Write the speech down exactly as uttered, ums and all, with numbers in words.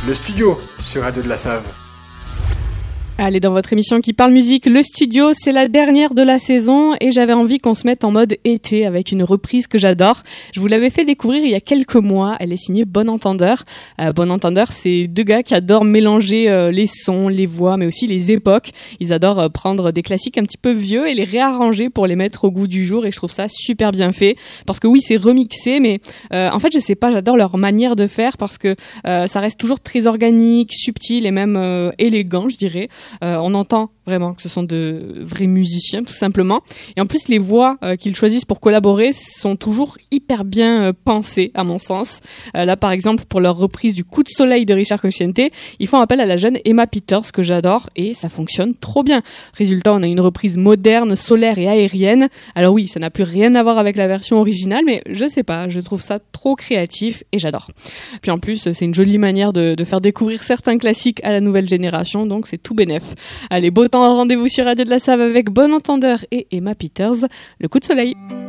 Le studio sur Radio de la Save. Allez, dans votre émission qui parle musique, Le Studio, c'est la dernière de la saison et j'avais envie qu'on se mette en mode été avec une reprise que j'adore. Je vous l'avais fait découvrir il y a quelques mois, elle est signée Bon Entendeur. Euh, Bon Entendeur, c'est deux gars qui adorent mélanger euh, les sons, les voix, mais aussi les époques. Ils adorent euh, prendre des classiques un petit peu vieux et les réarranger pour les mettre au goût du jour et je trouve ça super bien fait. Parce que oui, c'est remixé, mais euh, en fait, je sais pas, j'adore leur manière de faire parce que euh, ça reste toujours très organique, subtil et même euh, élégant, je dirais. Euh, on entend vraiment que ce sont de vrais musiciens, tout simplement. Et en plus, les voix euh, qu'ils choisissent pour collaborer sont toujours hyper bien euh, pensées, à mon sens. Euh, là, par exemple, pour leur reprise du Coup de soleil de Richard Cocciante, ils font appel à la jeune Emma Peters, que j'adore, et ça fonctionne trop bien. Résultat, on a une reprise moderne, solaire et aérienne. Alors oui, ça n'a plus rien à voir avec la version originale, mais je sais pas, je trouve ça trop créatif et j'adore. Puis en plus, c'est une jolie manière de, de faire découvrir certains classiques à la nouvelle génération, donc c'est tout bénef. Allez, beau temps, rendez-vous sur Radio de la Save avec Bon Entendeur et Emma Peters, Le Coup de soleil.